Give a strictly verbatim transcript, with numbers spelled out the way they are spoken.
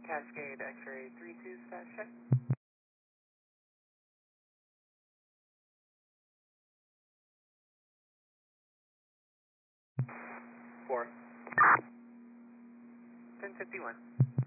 Cascade X-ray three two status check. Four. ten fifty-one.